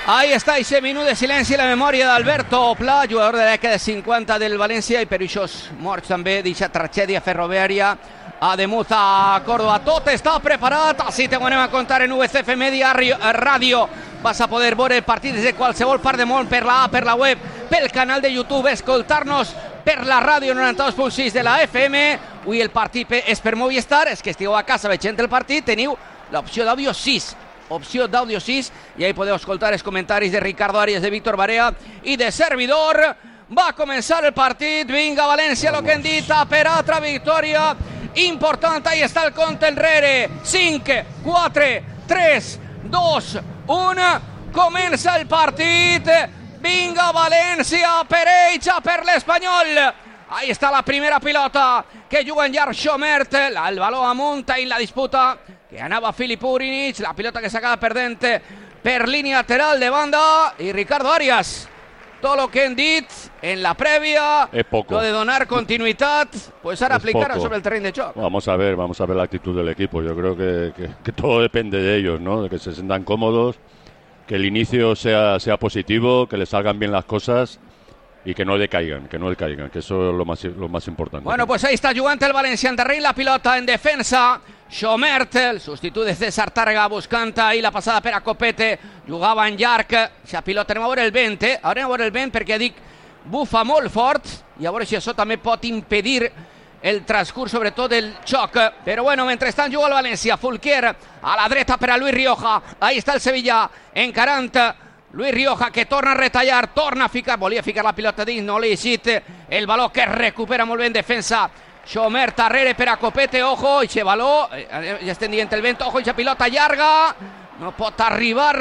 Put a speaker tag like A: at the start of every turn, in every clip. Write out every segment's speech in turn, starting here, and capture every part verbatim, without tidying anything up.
A: Ahí está ese minuto de silenci a la memòria d'Alberto Pla, jugador de la dècada cinquanta del València, i per això morts també d'aquesta tragèdia ferroviària a Demuz, a Córdoba. Tot està preparat, així te ho anem a contar en U C F Media Ràdio. Vas a poder veure el partit des de qualsevol part del món, per la app, per la web, pel canal de YouTube, escoltar-nos per la ràdio noranta-dos punt sis de la F M. Avui el partit és per Movistar, és que estigueu a casa veient el partit, teniu l'opció d'àudio sis. Opció d'àudio sis, i ahí podeu escoltar els comentaris de Ricardo Arias, de Víctor Barea i de servidor. Va a començar el partit, vinga València, lo que hem dit, per altra victòria important. Ahí està el compte enrere, cinc, quatre, tres, dos, un, comença el partit, vinga València, per ells, per l'Espanyol. Ahí está la primera pilota que juga en llarg Xomert, el baló amunt en la disputa que anava Filip Urinich, la pilota que s'acaba perdent per línia lateral de banda, y Ricardo Arias, todo lo que hem dit en la prèvia, lo de donar continuïtat, pues ahora aplicar sobre el terreno de choque.
B: Vamos a ver, vamos a ver la actitud del equipo. Yo creo que, que, que todo depende de ellos, ¿no? De que se sientan cómodos, que el inicio sea, sea positivo, que les salgan bien las cosas y que no decaigan, que no decaigan, que eso es lo más, lo más importante.
A: Bueno, pues ahí está jugant el València en darrere, la pilota en defensa. Xomert, el substitut de César Tàrrega, buscant ahí la passada per a Copete, jugava en llarg, la pilota, anem a veure el vent, eh? Anem a veure el vent perquè dic, bufa molt fort, i a veure si això també pot impedir el transcurs, sobretot del xoc. Però bueno, mentrestant juga el València, Fulquier a la dreta per a Luis Rioja, ahí està el Sevilla, encarant Luis Rioja, que torna a retallar, torna a ficar, volia ficar la pilota dins, no li eixit, el baló que recupera molt bé en defensa Xomert, darrere per a Copete, ojo, i aquest baló, ja estem dient el vent, ojo, i aquesta pilota llarga, no pot arribar,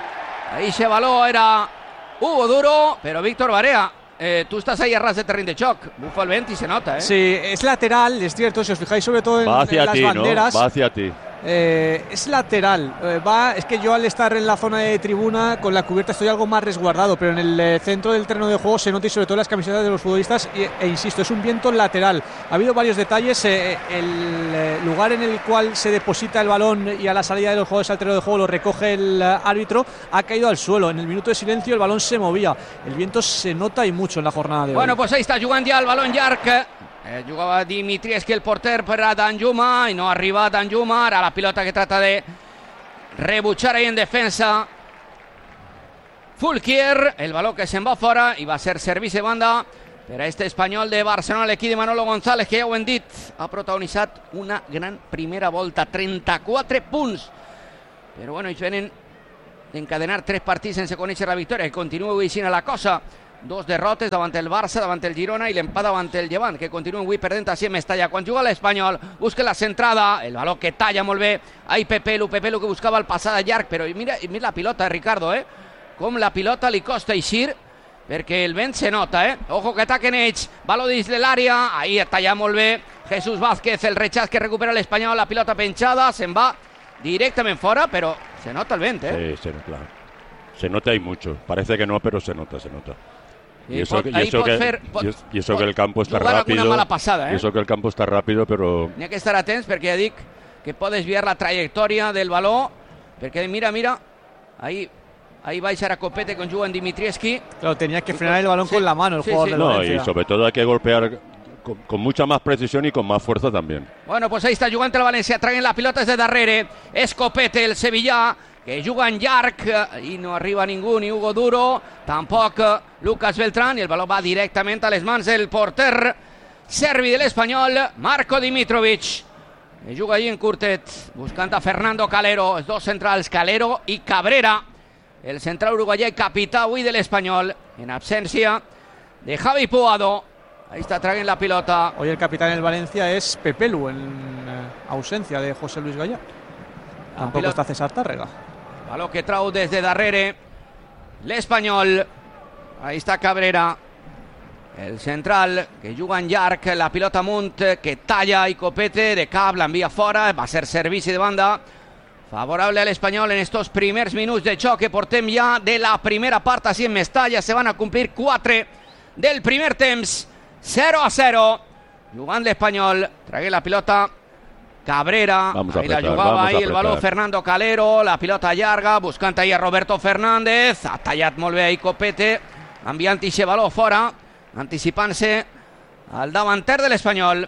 A: ahí aquest baló era Hugo Duro, però Víctor Barea, eh, tú estás ahí a ras de terreno de choc, bufa el vent y se nota, ¿eh?
C: Sí, es lateral, es cierto, si os fijáis sobre todo en,
B: va hacia
C: en las
B: ti,
C: banderas.
B: ¿no? Va hacia ti.
C: Eh, es lateral, eh, va, es que yo al estar en la zona de tribuna con la cubierta estoy algo más resguardado, pero en el eh, centro del terreno de juego se nota, y sobre todo en las camisetas de los futbolistas, y, e insisto, es un viento lateral. Ha habido varios detalles, eh, el eh, lugar en el cual se deposita el balón y a la salida de los jugadores al terreno de juego lo recoge el eh, árbitro, ha caído al suelo. En el minuto de silencio el balón se movía, el viento se nota y mucho en la jornada de hoy.
A: Bueno, pues ahí está jugant ja el balón llarg. Eh, jugava Dimitrievski, el porter, per a Danjuma, i no arriba Danjuma. Ara la pilota que trata de rebutjar ahí en defensa Fulquier, el baló que se'n va fora i va ser servici de banda per a este Espanyol de Barcelona, l'equip de Manolo González, que ja ho hem dit, ha protagonitzat una gran primera volta, trenta-quatre punts, però bueno, ells venen d'encadenar tres partits sense conèixer la victòria, que continua avui així a la cosa. Dos derrotes davant el Barça, davant el Girona, i l'empat davant el Llevant, que continua avui perdent així en Mestalla. Quan juga l'Espanyol, busca la centrada, el baló que talla molt bé, ahí Pepelu, Pepelu que buscava el passada llarg, però mira, mira la pilota, Ricardo, eh? Com la pilota li costa eixir, perquè el vent se nota, eh? Ojo que ataquen ells, baló dins de l'àrea, ahí talla molt bé Jesús Vázquez, el rechaç que recupera l'Espanyol, la pilota penjada, se'n va directament fora, però se nota el vent, eh?
B: Sí, se nota, se nota y mucho, parece que no, pero se nota, se nota. Y, y eso,
A: pot,
B: y eso, que,
A: fer, pot,
B: y eso, y eso que el campo está rápido,
A: mala passada, eh?
B: y eso que el campo está rápido, pero
A: n'hi ha que estar atents perquè ja dic que pot desviar la trajectòria del baló, perquè mira, mira, ahí, ahí va a echar a Copete con Juan Dimitrievski.
C: Claro, tenía que frenar el balón sí, con la mano el
A: sí,
C: jugador
A: sí.
C: de
B: no,
C: Valencia.
B: Y sobre todo hay que golpear con, con mucha más precisión y con más fuerza también.
A: Bueno, pues ahí está jugant el València, traen la pilota des de darrere, és Copete, el Sevillà, que juga en llarg i no arriba ningú, ni Hugo Duro, tampoc Lucas Beltrán, i el baló va directament a les mans del porter serbi de l'Espanyol, Marco Dimitrovic, que juga allí en curtet, buscant a Fernando Calero, els dos centrals, Calero i Cabrera, el central uruguaià i capità avui de l'Espanyol, en absència de Javi Puado. Ahí está, traen la pilota.
C: Hoy el capitán del Valencia es Pepelu, en eh, ausencia de José Luis Gallá. Tampoco está César Tàrrega.
A: Baló que trau des de darrere l'Espanyol. Ahí està Cabrera, el central que juga en llarg, la pilota amunt que talla i Copete de cap, l'envia fora, va ser servici de banda favorable a l'Espanyol en estos primers minuts de xoc que portem ja de la primera part així en Mestalla. Se van a complir quatre del primer temps, zero a zero, jugant l'Espanyol, tragué la pilota Cabrera,
B: vamos a
A: ahí
B: apretar,
A: la jugaba,
B: vamos
A: ahí
B: a
A: el balón
B: apretar.
A: Fernando Calero, la pilota llarga, buscant ahí a Roberto Fernández, ha tallat molt bé ahí Copete, enviant ixe baló fora, anticipant-se al davanter de l'Espanyol.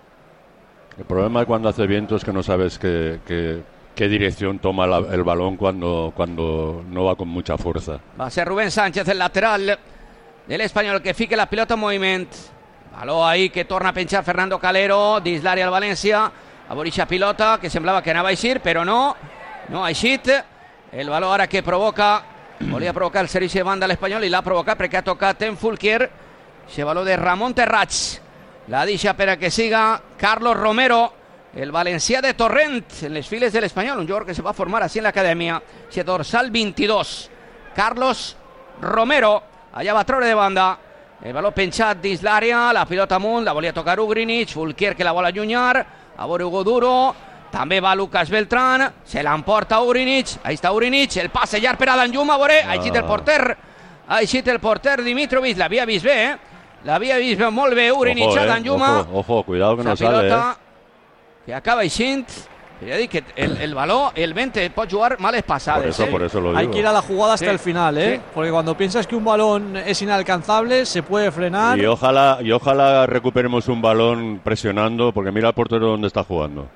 B: El problema de cuando hace viento es que no sabes qué, qué, qué dirección toma la, el balón cuando, cuando no va con mucha fuerza.
A: Va a ser Rubén Sánchez, el lateral del Espanyol, que fique la pilota en moviment. Baló ahí que torna a penjar Fernando Calero dins l'àrea al València. A veure eixa pilota que semblava que anava a eixir, però no, no ha eixit. El baló ara que provoca, volia provocar el servici de banda a l'Espanyol i l'ha provocat perquè ha tocat en Fulquier. Eixe baló de Ramon Terrats. La deixa per a que siga Carlos Romero, el valencià de Torrent, en les files de l'Espanyol, un jugador que se va formar així en l'acadèmia. Eixe dorsal veintidós, Carlos Romero, allà va treure de banda. El baló penjat dins l'àrea, la pilota amunt, la volia tocar Ugrinic, Fulquier que la vol allunyar. A veure Hugo Duro, també va Lucas Beltrán, se l'emporta Ugrinic, ahí està Ugrinic, el passe llarg per a Danjuma, a veure, ha eixit el porter, ha eixit el porter Dimitrovic, l'havia vist bé, eh? L'havia vist molt bé Ugrinic
B: Ojo,
A: a
B: eh?
A: Danjuma.
B: Ojo, ojo, cuidado que no
A: Esa
B: sale,
A: pilota
B: eh?
A: que acaba eixint. Quería decir que el, el balón, el veinte pot jugar males pasadas.
B: Por eso,
A: ¿eh?
B: por eso lo digo.
C: Hay que ir a la jugada hasta
A: Sí,
C: el final, ¿eh?
A: sí.
C: Porque cuando piensas que un balón es inalcanzable, se puede frenar.
B: Y ojalá, y ojalá recuperemos un balón presionando, porque mira el portero donde está jugando.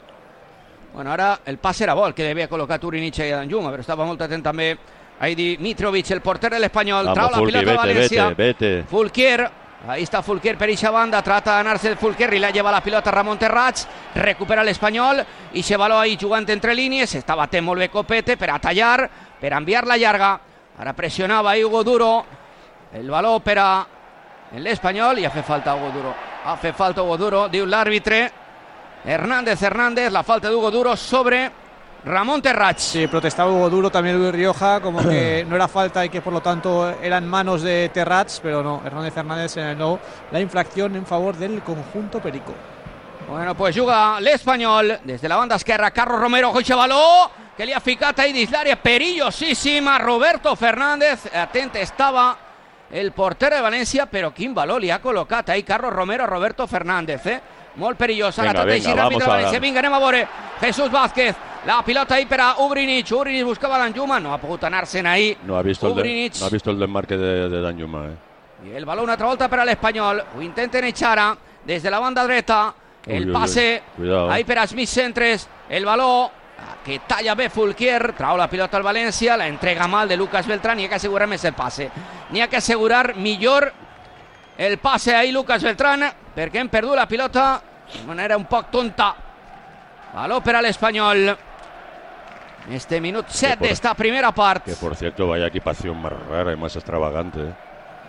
A: Bueno, ara el pas era bo, el que devia col·locar Ugrinic i Danjuma, però estava molt atent també ahí Dimitrovic, el porter de l'Espanyol. Trau la
B: Fulqui,
A: pilota
B: vete,
A: València.
B: vete, vete.
A: Fulquier, ahí está Fulquier per eixa banda, trata d'anar-se el Fulquier i la lleva la pilota Ramon Terrats, recupera l'Espanyol i se baló ahí jugant entre línies, està batent molt bé Copete per a tallar, per a enviar la llarga. Ara pressionava ahí Hugo Duro, el baló per a l'Espanyol i ha fet falta Hugo Duro. Ha fet falta Hugo Duro, diu l'àrbitre. Hernández Hernández, la falta de Hugo Duro sobre Ramón Terrats.
C: Sí, protestaba Hugo Duro, también Luis Rioja, como que no era falta y que por lo tanto eran manos de Terrats, pero no, Hernández Hernández señaló la infracción en favor del conjunto perico.
A: Bueno, pues juga l'Espanyol des de la banda esquerra, Carlos Romero, ojo eixe baló, que li ha ficat ahí dins l'àrea, perillosíssima, Roberto Fernández, atent estava el porter de València, però quin baló li ha col·locat ahí Carlos Romero a Roberto Fernández, eh? Molt perillós, ara
B: Venga,
A: tot així
B: venga,
A: ràpid de
B: vamos a-
A: València, vinga, anem a veure, Jesús Vázquez, la pilota ahí per a Ugrinic, Ugrinic buscava Danjuma, no ha pogut anar-se'n ahí,
B: No ha visto, el, de-
A: Ugrinic.
B: no ha visto el desmarque de, de Danjuma, eh.
A: I el baló una altra volta per a l'Espanyol, ho intenten echar ara des de la banda dreta, el
B: Uy, uy,
A: passe
B: uy. Cuidado.
A: ahí per a Smith Centres, el baló que talla bé Fulquier, trau la pilota al València, la entrega mal de Lucas Beltrán, n'hi ha que assegurar més el passe, n'hi ha que assegurar millor el passe ahí Lucas Beltrán, perquè hem perdut la pilota de manera un poc tonta. Baló per a l'Espanyol. Este minut set
B: por-
A: d'esta primera part.
B: Que por cierto, vaya equipación más rara y más extravagante, eh.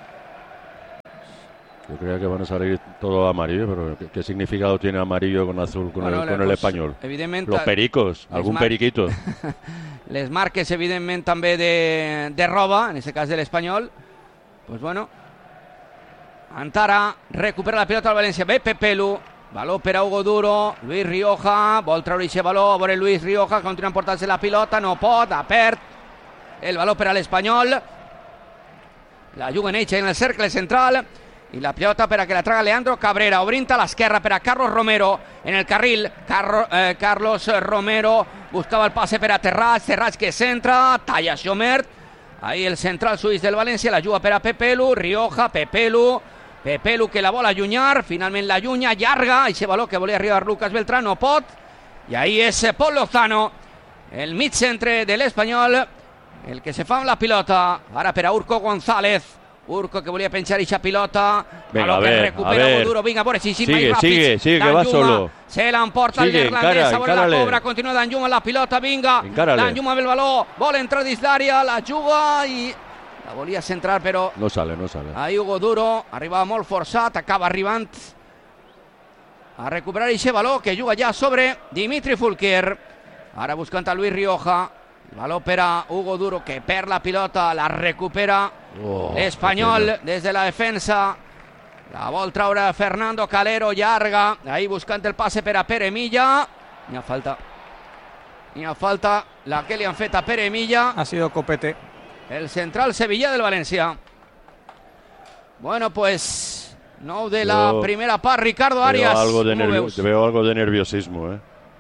B: Yo creía que van a salir todo amarillo, pero ¿qué, qué significado tiene amarillo con azul con,
A: Bueno,
B: el, con
A: pues,
B: el Español?
A: evidentment,
B: Los pericos, algún
A: mar-
B: periquito.
A: les marques evidentment també de, de roba, en aquest cas de l'Espanyol. Pues bueno, Antara recupera la pilota al València, ve Pepelu, baló per a Hugo Duro, Luis Rioja, vol treure aquest baló, a veure Luis Rioja, continua emportant-se la pilota, no pot, ha perd el baló per a l'Espanyol, la juguen ells en el cercle central, i la pilota per a que la traga Leandro Cabrera, obrint a l'esquerra per a Carlos Romero en el carril. Carro, eh, Carlos Romero buscava el passe per a Terrats, Terrats que centra, talla Xomert, ahí el central suís del València, la juga per a Pepelu, Rioja, Pepelu, Pepelu que la vol allunyar, finalment la allunya, llarga, i ese baló que volia arribar Lucas Beltrán, no pot, i ahí és Pol Lozano, el mig centre de l'Espanyol, el que se fa amb la pilota, ara per a Urco González, Urco que volia penjar eixa pilota,
B: Venga,
A: baló
B: a
A: que
B: ver,
A: recupera
B: a ver.
A: Hugo Duro, vinga, a veure si
B: Sigue,
A: més ràpids.
B: sigue, sigue, que va
A: Danjuma
B: solo.
A: se l'emporta el
B: Sigue,
A: neerlandès,
B: encara,
A: a veure la
B: encárale.
A: cobra, continua Danjuma amb la pilota, vinga,
B: Encárale.
A: Danjuma amb el baló, vol entrar dins l'àrea, la juga i la volia centrar, però
B: No sale, no sale.
A: ahí Hugo Duro, arribava molt forçat, acaba arribant a recuperar aquest baló que juga ja sobre Dimitri Fulquier. Ara buscant a Luis Rioja, el baló per a Hugo Duro que perd la pilota, la recupera
B: Oh,
A: l'Espanyol des de la defensa. La vol traure Fernando Calero, llarga, ahí buscant el passe per a Pere Milla. N'hi ha falta. N'hi ha falta la que li han fet a Pere Milla.
C: Ha sido Copete.
A: El central Sevilla del Valencia. Bueno, pues nou de la
B: Yo
A: primera part, Ricardo
B: Veo
A: Arias.
B: algo, de
A: ¿cómo
B: nervio-
A: veus?
B: veo algo de nerviosismo, eh.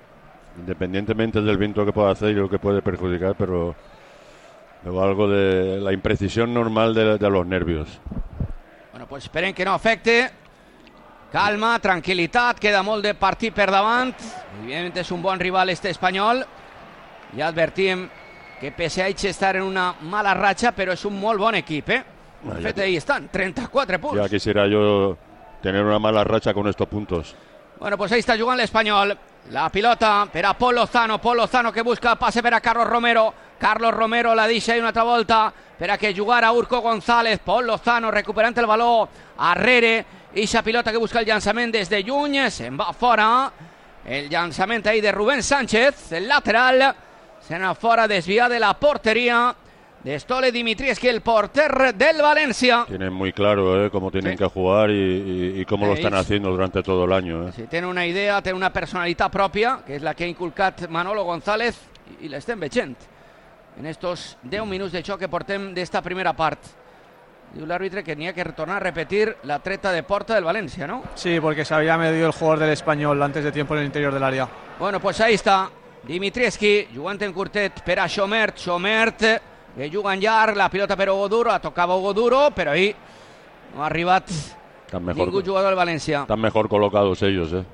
B: independientemente del viento que pueda hacer y lo que puede perjudicar, pero luego algo de la imprecisión normal de, de los nervios.
A: Bueno, pues esperen que no afecte. Calma, tranquilitat, queda molt de partit per davant. Evidentment és un bon rival este espanyol. Ja advertim que pese a estar en una mala racha, però és un molt bon equip, eh? De fet, ahí estan, trenta-quatre punts.
B: Ya quisiera yo tener una mala racha con estos puntos.
A: Bueno, pues ahí está jugant l'Espanyol. La pilota per a Pol Lozano. Pol Lozano que busca el passe per a Carlos Romero. Carlos Romero la deixa i una altra volta per a que jugara Urco González. Pol Lozano recuperant el valor arrere. Ixa pilota que busca el llançament des de lluny. Se'n va fora. El llançament ahí de Rubén Sánchez, el lateral. Se'n va fora, desviat de la porteria de Stole Dimitrievski, el porter del Valencia.
B: Tienen muy claro eh, cómo tienen sí. que jugar y, y, y cómo sí. lo están haciendo durante todo el año. Eh.
A: Sí, tiene una idea, tiene una personalitat pròpia, que és la que ha inculcat Manolo González, i l'estem veient en estos deu minuts de xoc que portem d'esta primera part. Diu l'àrbitre que n'hi ha que tornar a repetir la treta de porta del Valencia, ¿no?
C: Sí, porque se había medido el jugador del Español antes de tiempo en el interior del área.
A: Bueno, pues ahí está Dimitrievski, jugant en curtet per a Xomert. Xomert que juga en llarg, la pilota per Hugo Duro, la tocava Hugo Duro, però ahí no ha arribat
B: mejor,
A: ningú jugador del València.
B: Están mejor colocados ellos, eh.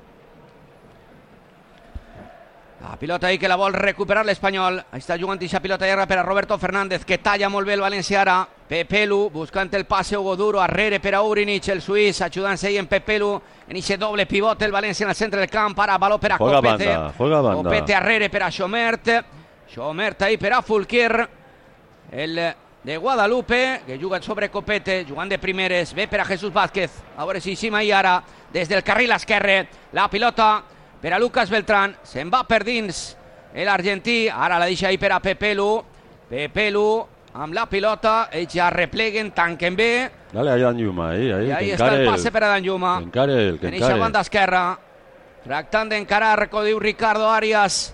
A: La pilota ahí que la vol recuperar l'Espanyol. Ahí està jugant ixa pilota llarga per a Roberto Fernández, que talla molt bé el València ara. Pepelu buscant el passe Hugo Duro, arrere per a Urinic, el suís, ajudant-se ahí en Pepelu, en ixe doble pivote el València en el centre del camp, ara valor per a
B: juega
A: Copete.
B: Banda, juega banda.
A: Copete arrere per a Xomert. Xomert ahí per a Fulquier, el de Guadalupe, que juga sobre Copete, jugant de primeres, ve per a Jesús Vázquez. A veure si Xima i ara, des del carril esquerre, la pilota per a Lucas Beltrán, se'n va per dins l'argentí, ara la deixa ahí per a Pepelu. Pepelu amb la pilota, ells ja repleguen, tanquen bé.
B: Dale a Danjuma, ahí, ahí.
A: I ahí està el passe per a Danjuma.
B: Que encare el, que
A: en eixa banda esquerra, tractant d'encarar, com diu Ricardo Arias,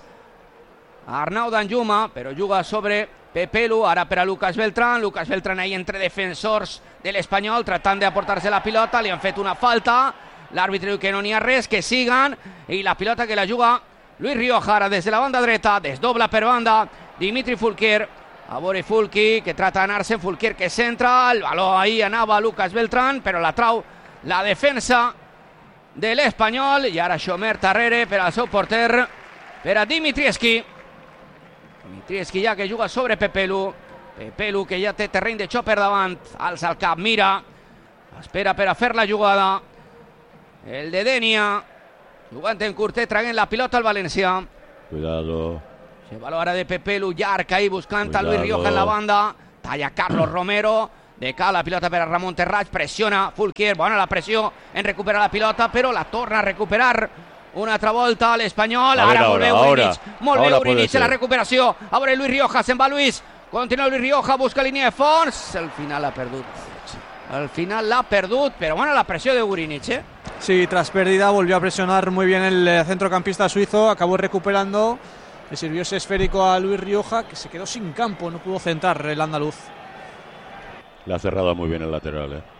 A: Arnau Danjuma, però juga sobre Pepelu, ara per a Lucas Beltrán. Lucas Beltrán ahí entre defensors de l'Espanyol, tratant d'aportar-se la pilota, li han fet una falta. L'àrbitre diu que no n'hi ha res, que siguen, i la pilota que la juga Luis Rioja ara des de la banda dreta, desdobla per banda Dimitri Fulquier, a veure Fulqui que trata d'anar-se, Fulquier que centra, el valor ahí anava Lucas Beltrán, però la trau la defensa de l'Espanyol, i ara Xomert darrere per al seu porter, per a Dimitrievski. Dimitrievski ja que juga sobre Pepelu, Pepelu que ja té terreny de xoc per davant, alça el cap, mira, espera per a fer la jugada. El de Denia, jugant en curtet, traguent la pilota al València.
B: Cuidado.
A: Se valor ara de Pepelu, llarg ahí buscant a Luis Rioja en la banda. Talla Carlos Romero, de cal la pilota per a Ramon Terrats, pressiona Fulquier, bona la pressió en recuperar la pilota, però la torna a recuperar una altra volta l'Espanyol. Ara molt bé Urinic, molt bé Urinic en la recuperació. A veure Luis Rioja, se'n va Luis, continua Luis Rioja, busca línia de fons, al final l'ha perdut. Al final l'ha perdut, però bueno, la pressió de Urinic, eh?
C: Sí, tras pérdida volvió a presionar muy bien el centrocampista suizo, acabó recuperando, le sirvió ese esférico a Luis Rioja, que se quedó sin campo, no pudo centrar el andaluz.
B: Le ha cerrado muy bien el lateral, ¿eh?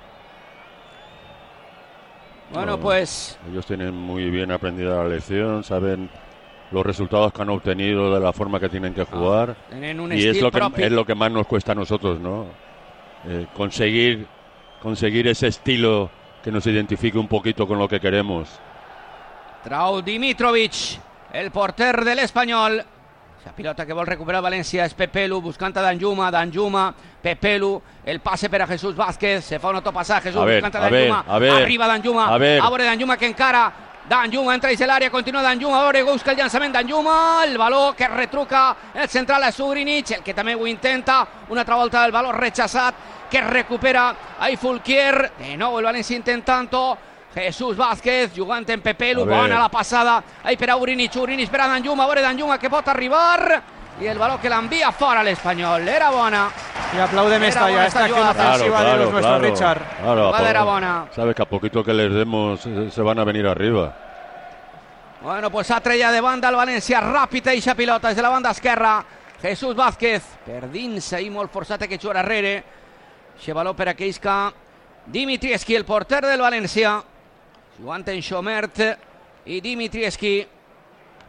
A: Bueno,
B: no,
A: pues...
B: Ellos tienen muy bien aprendida la lección, saben los resultados que han obtenido de la forma que tienen que jugar,
A: ah, un
B: y es lo, que, es lo que más nos cuesta a nosotros, ¿no? Eh, conseguir, conseguir ese estilo que nos identifique un poquito con lo que queremos.
A: Trau Dimitrovic, el porter de l'Espanyol. La pilota que vol recuperar València és Pepelu, buscant a Danjuma, Danjuma, Pepelu, el passe per a Jesús Vázquez, se fa un autopassatge, Jesús
B: ver,
A: buscant a Danjuma,
B: a ver,
A: arriba Danjuma,
B: a veure
A: Danjuma que encara, Danjuma entra dins l'àrea, continua Danjuma, a veure, busca el llançament Danjuma, el valor que retruca el central a Urinic, el que també ho intenta, una altra volta el valor rechaçat, que recupera ahí Fulquier, de nou el València intentant-ho, Jesús Vázquez jugant en Pepelu, bona la passada ahí per a Urinic, Urinic per a Danjuma, a veure Danjuma que pot arribar, i el valor que l'envia fora l'Espanyol, era bona.
C: Y aplaudeme esta ya, esta acción ofensiva de nuestro
B: claro,
C: Richard.
B: Claro,
A: la era bona.
B: Sabes que a poquito que les demos se van a venir arriba.
A: Bueno, pues ha trella de banda el València, ràpid eixa pilota des de la banda esquerra, Jesús Vázquez, per dins ahí molt forçat que juga darrere, eixe valor per a que isca Dimitrievski, el porter del València, jugant en Xomert i Dimitrievski.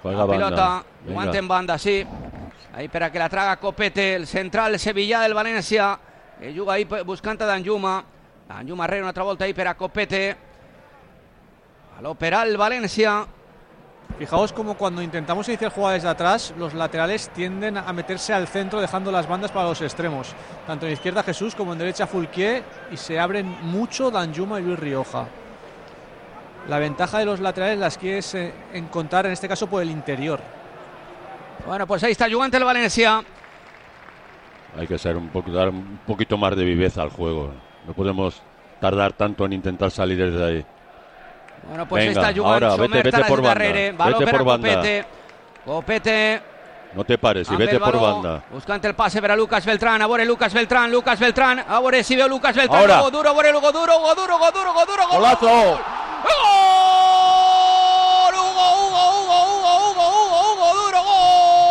B: Juega
A: la
B: banda.
A: pilota,
B: Venga.
A: guante en banda, sí. Ahí per a que la traga Copete, el central sevillà del València, que juga ahí buscant a Danjuma. Danjuma rere una altra volta ahí per a Copete. A l'operar el València.
C: Fijaos como cuando intentamos iniciar jugadas desde atrás, los laterales tienden a meterse al centro dejando las bandas para los extremos. Tanto en izquierda Jesús como en derecha Fulquier, y se abren mucho Danjuma y Luis Rioja. La ventaja de los laterales las quieres eh, encontrar en este caso por el interior.
A: Bueno, pues ahí está jugant el València.
B: Hay que ser un poco, dar un poquito más de viveza al juego. No podemos tardar tanto en intentar salir desde ahí.
A: Bueno, pues
B: Venga,
A: está jugant
B: ahora, vete, vete por banda,
A: baló
B: vete
A: per a
B: por banda.
A: Copete. Copete
B: No te pares y
A: amb
B: vete
A: el
B: por
A: baló,
B: banda.
A: buscant el passe per a Lucas Beltrán. A veure Lucas Beltrán, Lucas Beltrán, a veure si veu Lucas Beltrán.
B: Ahora.
A: Hugo Duro, a veure Hugo Duro, Hugo Duro, Hugo Duro, Hugo Duro, Hugo
B: ¡Golazo!
A: Gol! Hugo, Hugo, Hugo, Hugo, Hugo, Hugo, Hugo Duro, gol.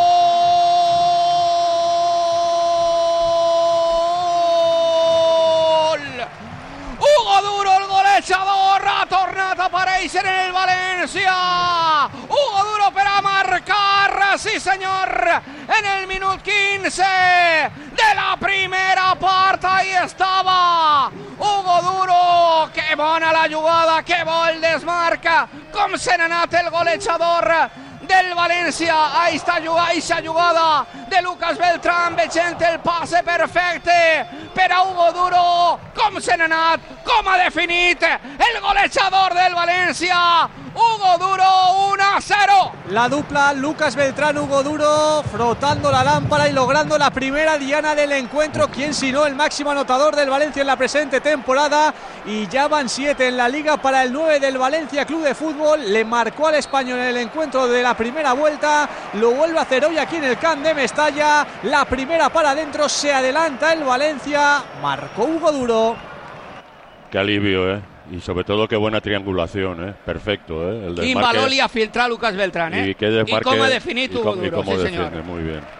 A: Hugo Duro, el golejador, ha tornat a aparèixer en el València. Hugo Duro per a marcar, sí senyor, en el minut quinze de la primera part. Ahí estava Hugo Duro, que bona la jugada, que bo el desmarca, com se n'ha anat el golejador del València. Ahí està aquesta jugada de Lucas Beltrán, veient el passe perfecte per a Hugo Duro, com se n'ha anat, com ha definit el golejador del València. Hugo Duro, uno a cero.
C: La dupla Lucas Beltrán, Hugo Duro, frotando la lámpara y logrando la primera diana del encuentro. ¿Quién sino el máximo anotador del Valencia en la presente temporada? Y ya van siete en la liga para el nueve del Valencia Club de Fútbol. Le marcó al Español en el encuentro de la primera vuelta. Lo vuelve a hacer hoy aquí en el Camp de Mestalla. La primera para adentro, se adelanta el Valencia. Marcó Hugo Duro.
B: Qué alivio, ¿eh? Y sobre todo qué buena triangulación, ¿eh? Perfecto, ¿eh? El
A: Quin
B: desmarque.
A: valor li ha filtrat Lucas Beltrán, eh?
B: Y, qué desmarque,
A: I com ha definit
B: y
A: Hugo
B: cómo- y
A: Duro,
B: cómo
A: sí
B: defiende,
A: senyor.
B: muy bien.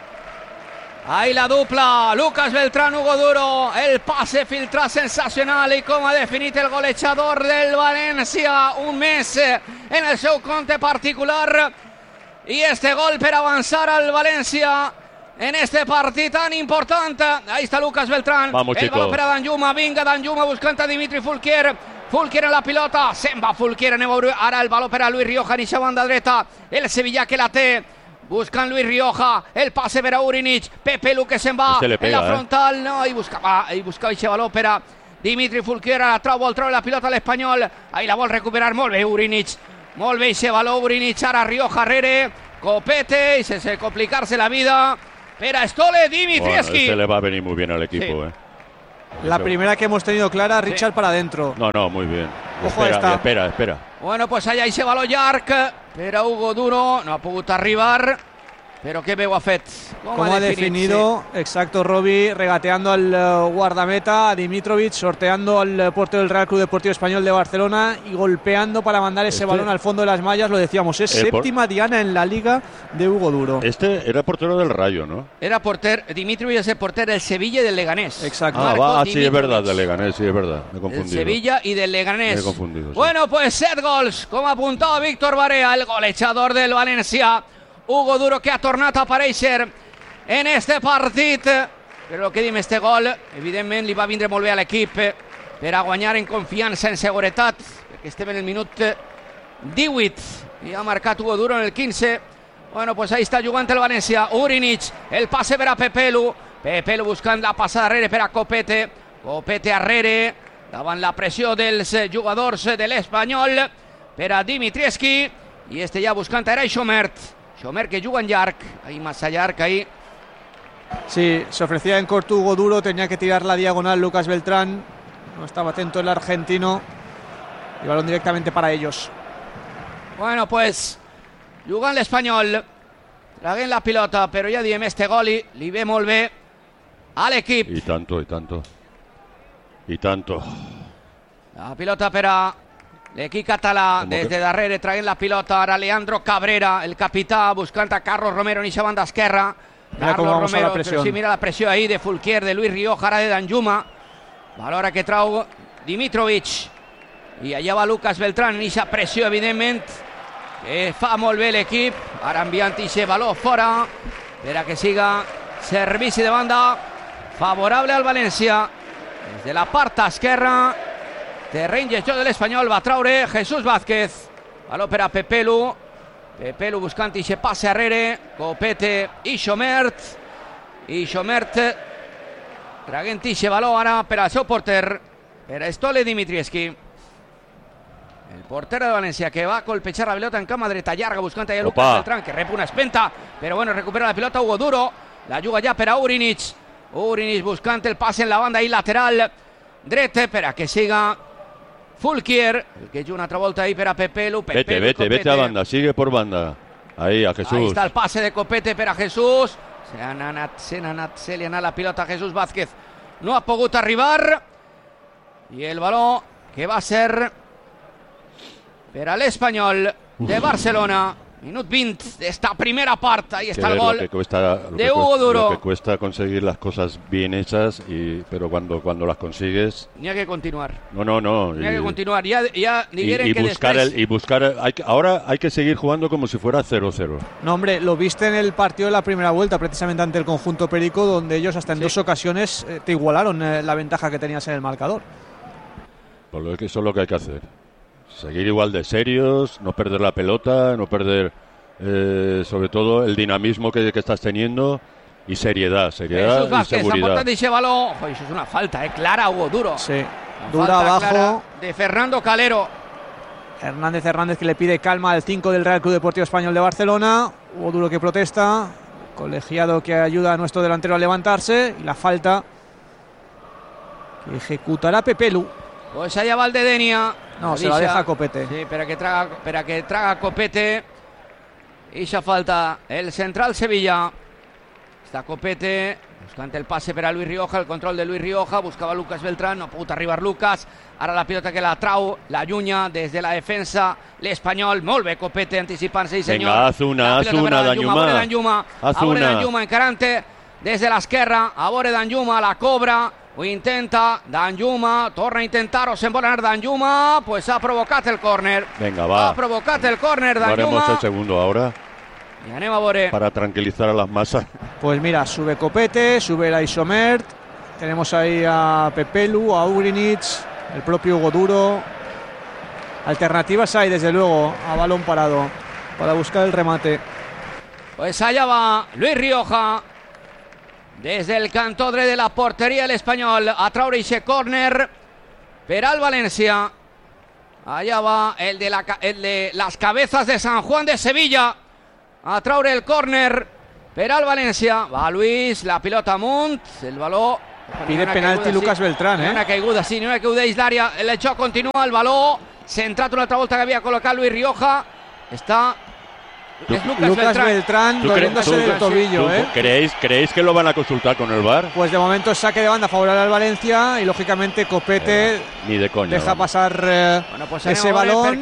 A: Ahí la dupla, Lucas Beltrán, Hugo Duro, el pase filtrat sensacional i com ha definit el golejador del València, un mes en el seu compte particular, i este gol per avançar al València en este partit tan important. Ahí está Lucas Beltrán,
B: Vamos,
A: el
B: chicos.
A: baló per a Danjuma, vinga Danjuma buscant a Dimitri Fulquier, Fulquier en la pilota, se'n va Fulquier, anem a veure ara el baló per a Luis Rioja, en eixa banda dreta, el sevillà que la té, buscan Luis Rioja, el pase per a Urinic, Pepe Lu que se'n va
B: Este le
A: en
B: pega,
A: la frontal, no, ahí buscava, ahí buscava eixe baló per a Dimitri Fulquier, ara trau, vol treure la pilota a l'Espanyol, ahí la vol recuperar, molt bé Urinic, molt bé eixe baló Urinic, ara Rioja rere, Copete, i sense complicar-se la vida, per a Stole Dimitrieski.
B: Bueno, este le va a venir muy bien al equipo,
A: Sí.
B: ¿eh?
C: La
B: Eso.
C: primera que hemos tenido clara, Richard para adentro.
B: No, no, muy bien.
C: Ojo a
B: espera,
C: esta.
B: espera, espera.
A: Bueno, pues allà eixe baló llarg per a Hugo Duro, no ha pogut arribar, però què veu ha fet? Com
C: Como ha definido, exacto, Robbie, regateando al uh, guardameta, a Dimitrovic, sorteando al uh, portero del Real Club Deportivo Español de Barcelona y golpeando para mandar ese
B: Este-
C: balón al fondo de las mallas. Lo decíamos, es
B: El por-
C: séptima diana en la liga de Hugo Duro.
B: Este era portero del Rayo, ¿no?
A: Era porter, Dimitrovic és el porter del Sevilla i del Leganés.
C: Exacto.
B: Ah,
A: Marco
B: va, ah, sí, es
A: Dimitrovic.
B: verdad, del Leganés, sí, es verdad. Me he
A: Del
B: confundido.
A: Sevilla y del Leganés.
B: Me he confundido, sí.
A: Bueno, pues set gols, com apuntava Víctor Barea, el golejador del València. Hugo Duro que ha tornat a aparèixer en este partit. Però el que dim, este gol, evidentment, li va vindre molt bé a l'equip per a guanyar en confiança, en seguretat, perquè estem en el minut divuit i ha marcat Hugo Duro en el quinze. Bueno, pues ahí està jugant el València. Urinic, el passe per a Pepelu. Pepelu buscant la passada darrere per a Copete. Copete arrere, davant la pressió dels jugadors de l'Espanyol, per a Dimitrieski. I este ja buscant era Xomert. Xomert que juga en llarg, ahí massa llarg, ahí.
C: Sí, se ofrecía en corto Hugo Duro, tenía que tirar la diagonal Lucas Beltrán. No estaba atento el argentino. Y balón directamente para ellos.
A: Bueno, pues, jugant l'Espanyol, traguent la pilota, però ja diem, este gol li, li ve molt bé a l'equip.
B: Y tanto, y tanto. Y tanto.
A: La pilota per a l'equip català,
B: Com
A: des
B: que-
A: de darrere, traient la pilota, ara Leandro Cabrera, el capità, buscant a Carlos Romero en eixa banda esquerra.
C: Mira cómo
A: Carlos
C: vamos a la
A: Romero,
C: presión.
A: però sí, mira la pressió ahí de Fulquier, de Luis Rioja, ara de Danjuma. Valora que trau Dimitrovic. I allà va Lucas Beltrán en eixa pressió, evidentment, que fa molt bé l'equip. Ara enviant ixe baló fora per a que siga servici de banda favorable al València. Des de la part esquerra, terreny de joc de l'Espanyol, va traure Jesús Vázquez. Baló per a Pepelu. Pepelu buscant ixe passe arrere. Copete i Xomert. I Xomert traguent ixe baló ara per al seu porter, per a Stole Dimitrievski. El porter de València que va a colpejar la pelota en cama dreta llarga buscant allà Lucas Beltrán, que rep una espenta, però bueno, recupera la pelota Hugo Duro. La juga ja per a Urinic. Urinic buscant el passe en la banda i lateral dret per a que siga Fulquier, el que juga una altra volta ahí per a Pepelu.
B: Vete, Pepelu, vete, Copete. Vete a banda, sigue por banda. Ahí a Jesús.
A: Ahí está el pase de Copete per a Jesús. Se n'ha anat, se n'ha anat, se li ha anat la pilota a Jesús Vázquez. No ha pogut arribar. I el baló que va ser per a l'Espanyol de Barcelona. Minut vint d'esta primera part. Ahí está el gol
B: cuesta,
A: de Hugo
B: cuesta,
A: Duro.
B: Lo que cuesta conseguir las cosas bien hechas, y, pero cuando, cuando las consigues...
A: Ni hay que continuar.
B: No, no, no.
A: Ni hay que continuar. Ya, ya
B: y, y,
A: que
B: buscar
A: después...
B: el, y buscar hay que, ahora hay que seguir jugando como si fuera cero cero.
C: No, hombre, lo viste en el partido de la primera vuelta, precisamente ante el conjunto perico, donde ellos hasta en sí. dos ocasiones eh, te igualaron eh, la ventaja que tenías en el marcador.
B: Pues lo que, eso es lo que hay que hacer. Seguir igual de serios, no perder la pelota, no perder... Eh, sobre todo el dinamismo que, que estás teniendo y seriedad, seriedad
A: Jesús Vázquez,
B: y seguridad.
A: Ese balón. Oye, eso es una falta, eh, clara, Hugo Duro.
C: Sí,
A: una
C: dura abajo
A: de Fernando Calero.
C: Hernández Hernández que le pide calma al cinco del Real Club Deportivo Español de Barcelona. Hugo Duro que protesta, colegiado que ayuda a nuestro delantero a levantarse, y la falta que ejecutará Pepelu.
A: Pues allá va el de Denia.
C: No, se la deja Copete.
A: Sí, para que traga, para que traga Copete. Y ya falta el central Sevilla. Está Copete buscando el pase para Luis Rioja, el control de Luis Rioja, buscaba Lucas Beltrán, no pudo arribar Lucas. Ahora la pelota que la trau, la llunya desde la defensa, l'Espanyol, molt bé Copete anticipant-se, sí senyor.
B: Venga, haz una, haz una, Danjuma.
A: Danjuma,
B: haz una.
A: Danjuma encarante desde l'esquerra, a veure Danjuma, la cobra, ho intenta, Danjuma, torna a intentar-ho, se'n vol anar Danjuma, pues ha provocat el córner.
B: Venga, va.
A: Ha provocat el córner Danjuma.
B: Haremos el segundo ahora.
A: Y anem a veure.
B: Para tranquilizar a las masas.
C: Pues mira, sube Copete, sube la Isomert. Tenemos ahí a Pepelu, a Urinic, el propio Hugo Duro. Alternativas hay, desde luego, a balón parado para buscar el remate.
A: Pues allá va Luis Rioja. Desde el cantó de la portería el Espanyol a traure ese córner per al València. Allá va el de, la, el de las cabezas de San Juan de Sevilla a traure el córner per al València. Va Luis, la pilota amunt, el baló.
C: Pide penalti Lucas Beltrán, eh?
A: Una caiguda, sí, una caiguda d'àrea. El xoc continua, el baló centrat una altra volta que havia col·locat Luis Rioja. Está...
C: Es Lucas, Lucas Beltrán, Beltrán doliéndose del tobillo.
B: ¿tú,
C: ¿eh?
B: ¿creéis, ¿Creéis que lo van a consultar con el V A R?
C: Pues de momento saque de banda favorable al Valencia y lógicamente Copete
B: eh, ni de coña,
C: deja
B: vamos.
C: pasar eh,
A: bueno, pues
C: ese balón.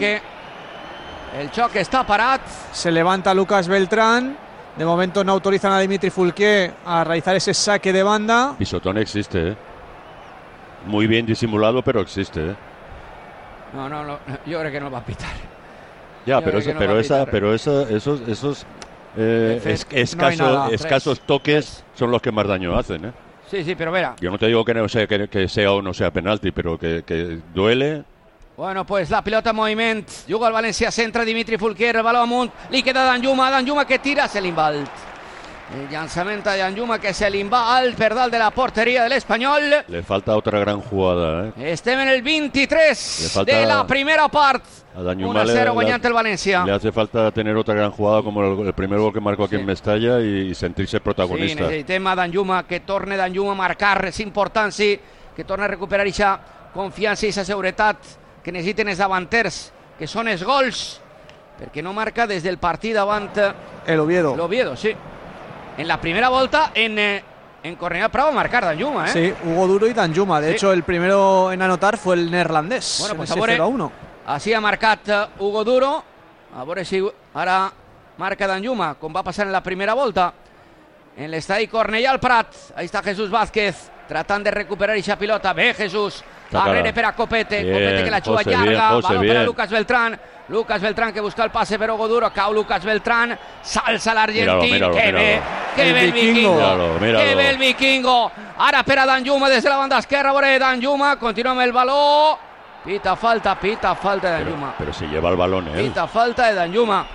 A: El xoc està parat.
C: Se levanta Lucas Beltrán. De momento no autorizan a Dimitri Fulquier a realizar ese saque de banda.
B: Pisotón existe, ¿eh? Muy bien disimulado, pero existe, ¿eh?
A: No, no, no, yo creo que no va a pitar.
B: Ya, pero, eso, no pero, esa, pero esa, esos, esos eh, es, escaso, no escasos toques son los que más daño hacen, ¿eh?
A: Sí, sí, pero verá.
B: Yo no te digo que, no sea, que, que sea o no sea penalti, pero que, que duele.
A: Bueno, pues la pilota en moviment. Juga el València, centra Dimitri Fulquier, el baló amunt, li queda Danjuma, Danjuma que tira, se l'invalt. El llançament de Danjuma que se l'invalt per dalt de la porteria de l'Espanyol.
B: Le falta otra gran jugada, ¿eh?
A: Estem en el vint-i-tres de la primera part. uno a cero guanyant el València.
B: Le hace falta tener otra gran jugada como el, el primer gol que marcó aquí sí. en Mestalla y, y sentirse protagonista.
A: Sí, necessitem a Danjuma, que torne Danjuma a marcar, és important, sí, que torne a recuperar aquesta confiança i aquesta seguretat que necessiten els davanters, que són els gols, perquè no marca des del partit davant
C: el Oviedo.
A: L'Oviedo, sí. En la primera volta, en, eh, en Cornellà Prado, marcar Danjuma, ¿eh?
C: Sí, Hugo Duro y Danjuma. De sí. hecho, el primero en anotar fue el neerlandés.
A: Bueno, pues
C: ese
A: a veure,
C: cero a uno.
A: Així ha marcat Hugo Duro. A veure si ara marca Danjuma, com va passar en la primera volta. En l'estadi Cornellà al Prat. Ahí está Jesús Vázquez, tratant de recuperar aquesta pilota. Bé, Jesús. Arrere per a Copete.
B: Bien,
A: Copete que la xuga
B: José,
A: llarga.
B: Bien, José,
A: baló
B: bien.
A: per a Lucas Beltrán. Lucas Beltrán que busca el pase, pero Goduro, cau Lucas Beltrán, salsa l'argentín,
B: Míralo, míralo,
A: que
B: míralo.
A: ve, que
C: El
A: ve el
C: vikingo.
A: vikingo,
B: Míralo, míralo.
A: que ve el vikingo, ara per a Danjuma des de la banda esquerra, veure Danjuma, continua amb el baló, pita falta, pita falta de
B: Pero,
A: Danjuma,
B: pero si lleva el balón él.
A: pita falta de Danjuma.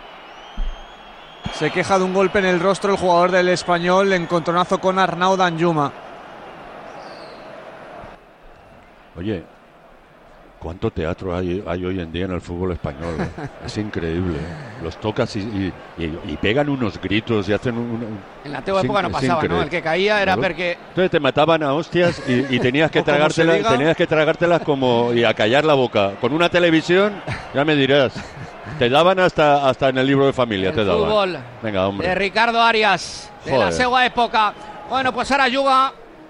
C: Se queja de un golpe en el rostro el jugador del Español, encontronazo con Arnau Danjuma.
B: Oye, ¿cuánto teatro hay, hay hoy en día en el fútbol español? ¿Eh? Es increíble. ¿Eh? Los tocas y, y, y, y pegan unos gritos y hacen un... un
A: En la teva
B: es
A: època
B: in-
A: no
B: es
A: passava, no?
B: increíble.
A: El que caía era
B: ¿No?
A: perquè...
B: Entonces te mataban a hostias y, y tenías que
C: O como se
B: tragártelas,
C: diga.
B: tenías que tragártelas como y a callar la boca. Con una televisión, ya me dirás. Te daban hasta hasta en el libro de familia,
A: El
B: te daban.
A: fútbol
B: Venga, hombre.
A: de Ricardo Arias, de la
B: Joder.
A: seva època. Bueno, pues ara juga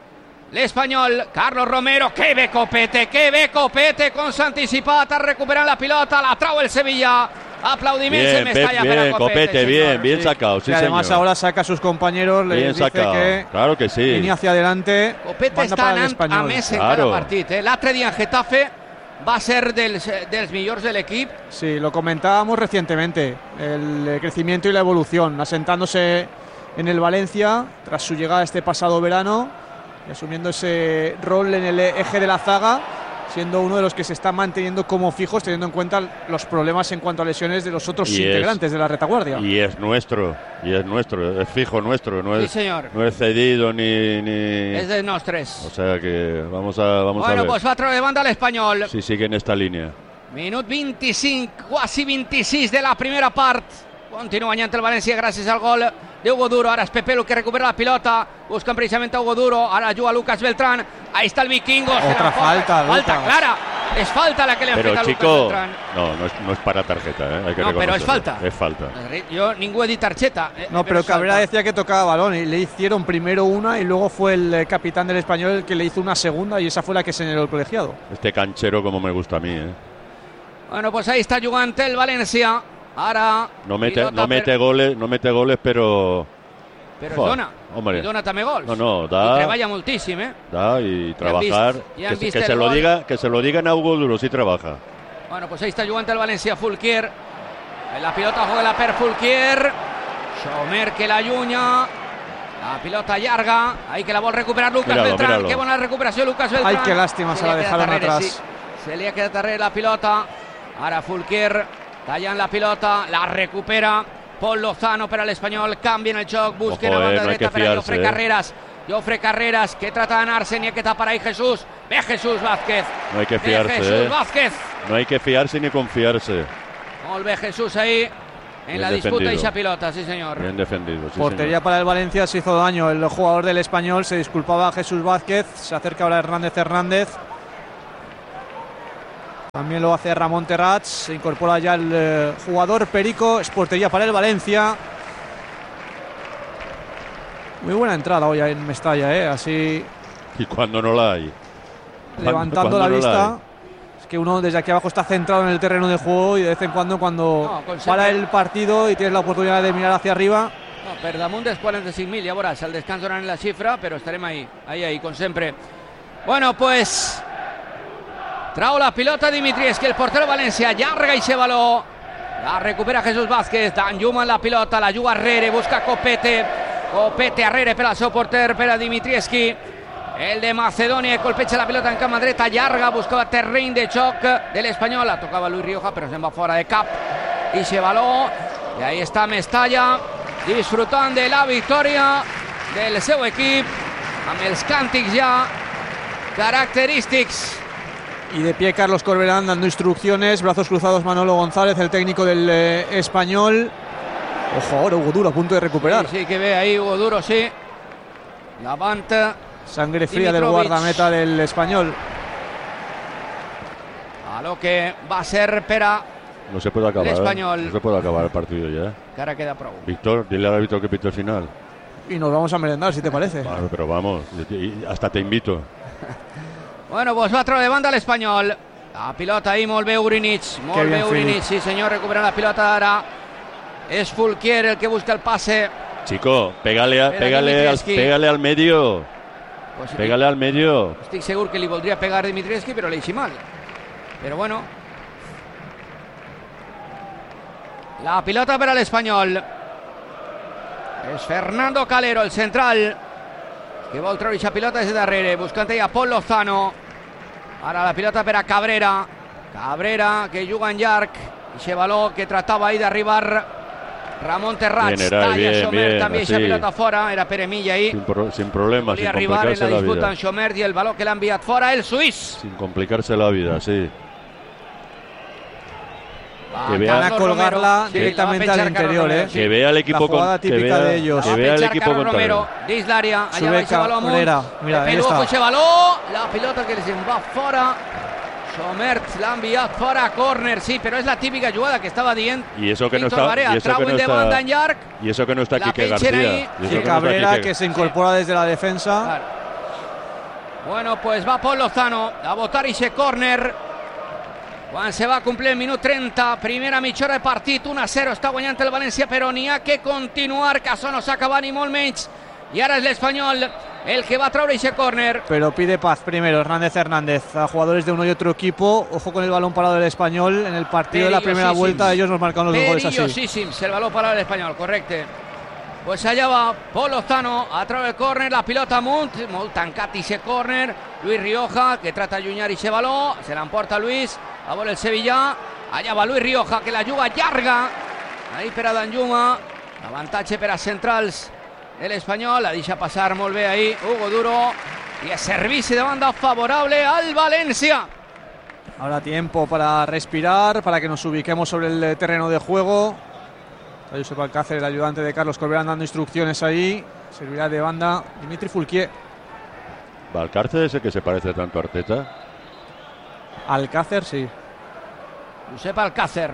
A: l'Espanyol, Carlos Romero, que bé Copete, que bé Copete, com s'ha anticipat, ha recuperat la pilota, la trau el Sevilla, aplaudiments
B: Bien,
A: en Mestalla
B: Pep,
A: per a
B: bien,
A: Copete,
B: Copete, bien,
A: señor.
B: bien sacado, sí,
C: Y además
B: señor.
C: ahora saca a sus compañeros, les
B: Bien
C: dice
B: sacado,
C: que
B: claro que sí.
C: línea hacia adelante.
A: Copete
C: banda
A: està
C: para el
A: anant a
C: Espanyol.
A: més en
B: Claro.
A: cada partit. Eh? L'altre dia en Getafe va ser dels, dels millors de l'equip.
C: Sí, lo comentábamos recientemente, el eh, crecimiento y la evolución, asentándose en el Valencia tras su llegada este pasado verano y asumiendo ese rol en el eje de la zaga, siendo uno de los que se está manteniendo como fijos, teniendo en cuenta los problemas en cuanto a lesiones de los otros
B: Y es-
C: integrantes de la retaguardia.
B: Y es nuestro, y es nuestro, es fijo nuestro, no
A: Sí,
B: es,
A: señor.
B: no es cedido ni, ni...
A: És dels nostres.
B: O sea que vamos a, vamos a
A: Bueno,
B: ver
A: pues va a treure de banda l'Espanyol.
B: si sigue en esta línea.
A: Minut vint-i-cinc, quasi vint-i-sis de la primera part. Continua guanyant el València gràcies al gol d'Hugo Duro. Ara és Pepe el que recupera la pilota. Buscan precisamente a Hugo Duro. Ara juga Lucas Beltrán. Ahí está el vikingo. Se
C: Otra
A: la emporta.
C: falta,
A: Falta
C: Lucas.
A: clara. Es falta la que le
B: Pero
A: aplica Lucas
B: chico,
A: Beltrán.
B: no, no es, no es para tarjeta, ¿eh? Hay que
A: No, pero es
B: reconocerlo.
A: falta.
B: Es falta.
A: Yo ningú he dit tarjeta. eh,
C: No, pero
A: es
C: Cabrera
A: falta.
C: decía que tocaba balón y le hicieron primero una y luego fue el eh, capitán del Español el que le hizo una segunda y esa fue la que señaló el colegiado.
B: Este canchero como me gusta a mí, ¿eh?
A: Bueno, pues ahí está jugant el València. Ara
B: No mete,
A: pilota
B: no mete
A: per-
B: goles, no mete goles, pero
A: però es
B: Joder,
A: dona.
B: hombre.
A: I dona també gols.
B: No, no, da-
A: I treballa moltíssim, eh?
B: da y trabajar.
A: vist- ja han
B: que se,
A: vist
B: que
A: el
B: se lo
A: gol.
B: diga, que se lo digan a Hugo Duro, si trabaja.
A: Bueno, pues ahí está jugant el València, Fulquier. En la pilota juega per Fulquier. Xomer que la allunya. La pilota llarga. Ahí que la vol recuperar Lucas
B: Míralo,
A: Beltrán.
B: míralo.
A: Qué buena recuperació Lucas Beltrán.
C: Ay, qué lástima, se
A: li
C: la
A: ha quedat
C: dejaron
A: darrere,
C: atrás.
A: sí. Se li ha quedat darrere la pilota. Ara Fulquier tallant la pilota. La recupera Pol Lozano per a l'Espanyol. Canvien el joc. Busquen
B: Ojo,
A: a banda
B: eh, no hay
A: dreta
B: que
A: per a
B: fiarse,
A: Jofre
B: eh.
A: Carreras. Jofre Carreras que trata d'anar-se. N'hi ha que tapar ahí Jesús. Ve Jesús Vázquez.
B: No hay que
A: Ve
B: fiarse,
A: Jesús
B: ¿eh?
A: Vázquez.
B: No hay que fiarse ni confiarse.
A: Molt bé Jesús ahí en
B: Bien
A: la disputa
B: defendido.
A: y esa pilota, sí señor.
B: Bien defendido. Sí,
C: Portería
B: señor.
C: para el Valencia, se hizo daño el jugador del Español, se disculpaba a Jesús Vázquez, se acerca ahora Hernández Hernández. También lo hace Ramón Terrats, se incorpora ya el eh, jugador Perico, es portería para el Valencia. Muy buena entrada hoy en Mestalla, ¿eh? Así
B: Y cuando no la hay.
C: levantando
B: cuando
C: la
B: no la
C: vista. Es que uno desde aquí abajo está centrado en el terreno de juego y de vez en cuando cuando
A: No, con
C: para
A: sempre-
C: el partido y tienes la oportunidad de mirar hacia arriba.
A: No, per damunt dels quaranta-cinc mil, ja veuràs, el descans donaran la xifra, però estarem ahí, ahí, ahí, con sempre. Bueno, pues trau la pilota Dimitrievski, el portero València, llarga i se baló. La recupera Jesús Vázquez, Danjuma en la pilota, la juga Arrere, busca Copete. Copete Arrere per al seu porter, per a Dimitrievski. El de Macedònia colpeja la pilota en cama dreta, llarga, buscava terreny de xoc de l'Espanyol, la tocava Luis Rioja, però se'n va fora de cap. I se baló, i ahí està Mestalla, disfrutant de la victòria del seu equip, amb els càntics ja característics.
C: Y de pie Carlos Corberán dando instrucciones, brazos cruzados Manolo González, el técnico del eh, Español. Ojo, ahora Hugo Duro a punto de recuperar.
A: Sí, sí que ve ahí Hugo Duro, sí. Levanta
C: Sangre fría del
A: Dimitrovic.
C: guardameta del Español.
A: a lo que va a ser per a...
B: No se puede acabar.
A: El
B: ¿eh?
A: Español.
B: No se puede acabar el partido ya.
A: que ara queda prou.
B: Víctor, dile al árbitro que pite el final.
C: Y nos vamos a merendar, si te parece.
B: Vale, pero vamos, y- y hasta te invito.
A: Bueno, pues va a treure de banda l'Espanyol. La pilota ahí, molt bé Urinic. Molt
C: bien,
A: bé Urinic,
C: Filip.
A: sí senyor, recupera la pilota ara. És Fulquier el que busca el pase.
B: Chico, pégale, a-
A: Espera,
B: pégale, al,
A: Dimitrievski.
B: pégale al medio.
A: Pues sí,
B: Pégale al medio.
A: estic segur que li voldria pegar Dimitrievski, però l'eixi mal. Però bueno, La pilota per l'Espanyol. És Fernando Calero, el central, que vol treure aquesta pilota des de darrere, buscant ella Pol Lozano. Ara la pilota per a Cabrera. Cabrera, que juga en llarg. Ixe baló que tractava ahí d'arribar Ramon Terrats.
B: Bien, Eray,
A: talla
B: bien,
A: Xomer
B: bien,
A: també eixa
B: así.
A: pilota fora. Era per Emilla ahí.
B: Sin, pro, sin problemas,
A: Volia
B: sin
A: arribar en
B: complicarse
A: la
B: la
A: disputa
B: vida.
A: en Xomer i el baló que l'ha enviat fora el suís.
B: Sin complicarse la vida, sí.
A: Va,
B: Que vea-
C: Van a
A: Carlos
C: colgarla
A: Romero. Sí,
C: directamente
A: la va a
C: al
A: pinchar
C: interior,
A: Carlos
C: ¿eh?
A: Romero, sí.
B: Que vea el equipo
C: La jugada
B: con, que
C: típica
B: vea,
C: de ellos.
B: que
A: Va a
B: vea el
A: pinchar
B: equipo
A: Carlos Romero
B: contrario.
A: dins l'àrea. Allà
C: Sube
A: va eixe baló amunt.
C: Cabrera. Mira, ahí
A: Pelujo,
C: está.
A: eixe baló. La pilota que se'n va fora. Somert l'ha enviat fora a córner, sí, però és la típica jugada que estava dient
B: Y eso que no
A: Víctor
B: está,
A: Barea.
B: y eso que
A: Trauen
B: no
A: de banda
B: está,
A: en llarg.
B: y eso que no está
A: La
B: Quique
A: pinchen
B: García.
A: ahí.
B: Y eso
C: Sí,
B: que no está
C: Cabrera,
B: Quique-
C: que se incorpora desde la defensa.
A: Clar. Bueno, pues va Pol Lozano a votar eixe córner. Quan se va complir el minut trenta, primera mitja hora de partit, u a zero, està guanyant el València, però n'hi ha que continuar, que això no s'ha acabat ni molt menys. I ara és l'Espanyol el que va treure eixe córner.
C: Pero pide paz primero Hernández Hernández a jugadores de uno y otro equipo. Ojo con el balón parado del Español. En el partido de la primera
A: Perillosíssims.
C: vuelta ellos nos marcaron los dos goles así.
A: Perillosíssims, el baló para l'Espanyol, correcte. Pues allà va Pol Lozano a treure el córner, la pilota amunt, molt tancat eixe córner. Luis Rioja, que trata d'allunyar eixe baló, se l'emporta Luis, a veure el Sevillà. Allà va Luis Rioja, que la juga llarga. Ahí per a Danjuma, avantatge per a centrals de l'Espanyol, la deixa passar molt bé ahí Hugo Duro, i és servici de banda favorable al València.
C: Ahora tiempo para respirar, para que nos ubiquemos sobre el terreno de juego. Está Josep Alcácer, el ayudante de Carlos Corberán, dando instrucciones ahí. Servirá de banda Dimitri Fulquier.
B: Valcárcel es el que se parece tanto a Arteta.
C: Alcácer, sí.
A: Josep Alcácer.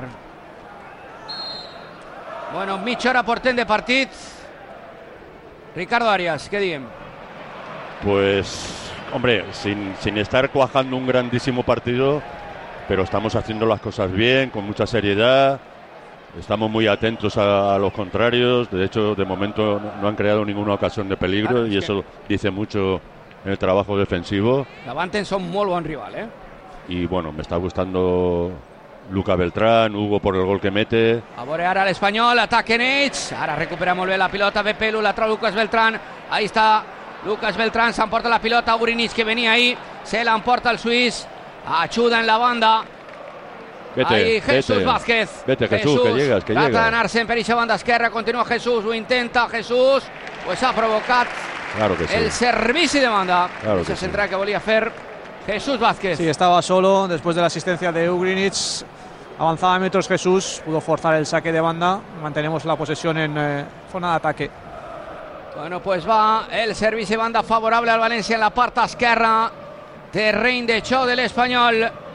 A: Bueno, mitja hora portent de partit. Ricardo Arias, què diem?
B: Pues, hombre, sin, sin estar cuajando un grandísimo partido, pero estamos haciendo las cosas bien, con mucha seriedad. Estamos muy atentos a, a los contrarios. De hecho, de momento no, no han creado ninguna ocasión de peligro,
A: Claro, es
B: y
A: que-
B: eso dice mucho en el trabajo defensivo.
A: Davanten són molt bon rival, eh?
B: Y bueno, me está gustando Luca Beltrán, Hugo por el gol que mete.
A: A veure ara l'Espanyol, ataquen ells. Ara recupera molt bé la pilota de Pelu, la trau Lucas Beltrán. Ahí està Lucas Beltrán, s'emporta la pilota. Urinich, que venia ahí, se l'emporta el suís. Ajuda en la banda.
B: Vete,
A: Ahí Jesús
B: vete.
A: Vázquez.
B: Vete, Jesús, que llegas, que
A: trata
B: llegas.
A: d'anar-se'n per eixa banda esquerra. Continua Jesús, ho intenta Jesús. Pues ha provocat
B: Claro que sí.
A: el servici de banda.
B: Claro
A: Eixa
B: que sí.
A: central que volia fer Jesús Vázquez.
C: Sí, estaba solo después de la asistencia de Ugrinic. Avanzaba metros Jesús, pudo forzar el saque de banda. Mantenemos la posesión en eh, zona de ataque.
A: Bueno, pues va el servici de banda favorable al València en la part esquerra. Terreny de xoc de l'Espanyol.